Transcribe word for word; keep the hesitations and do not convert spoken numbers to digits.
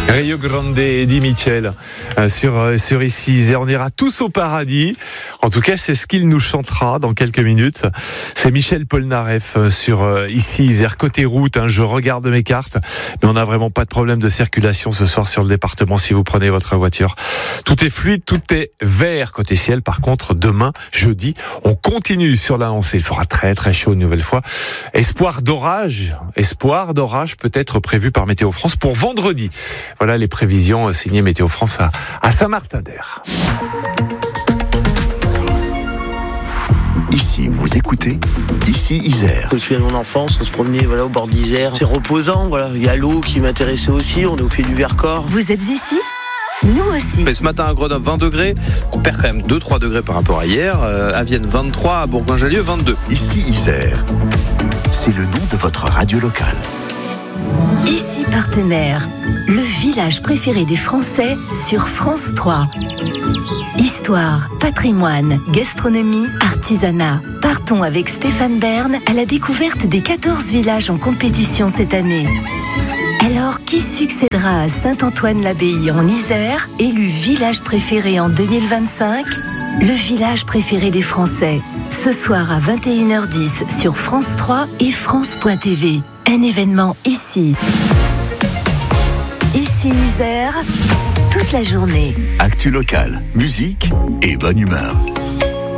Rio Grande et Di Michel euh, sur, euh, sur Ici Isère. On ira tous au paradis. En tout cas, c'est ce qu'il nous chantera dans quelques minutes. C'est Michel Polnareff euh, sur euh, Ici Isère. Côté route, hein, je regarde mes cartes, mais on n'a vraiment pas de problème de circulation ce soir sur le département si vous prenez votre voiture. Tout est fluide, tout est vert côté ciel. Par contre, demain, jeudi, on continue sur la lancée. Il fera très très chaud une nouvelle fois. Espoir d'orage, espoir d'orage peut être prévu par Météo France pour vendredi. Voilà les prévisions signées Météo France à, à Saint-Martin-d'Air. Ici, vous écoutez Ici Isère. Je me souviens de mon enfance, on se promenait voilà, au bord d'Isère. C'est reposant, voilà. Il y a l'eau qui m'intéressait aussi, on est au pied du Vercors. Vous êtes ici ? Nous aussi. Mais ce matin à Grenoble, vingt degrés. On perd quand même deux à trois degrés par rapport à hier. Euh, à Vienne, vingt-trois. À Bourgoin-Jallieu, vingt-deux. Ici Isère. C'est le nom de votre radio locale. Ici Partenaire, le village préféré des Français sur France trois. Histoire, patrimoine, gastronomie, artisanat. Partons avec Stéphane Bern à la découverte des quatorze villages en compétition cette année. Alors, qui succédera à Saint-Antoine-l'Abbaye en Isère, élu village préféré en deux mille vingt-cinq ? Le village préféré des Français. Ce soir à vingt et une heures dix sur France trois et France point T V. Un événement ici. Ici Isère, toute la journée. Actu locale, musique et bonne humeur.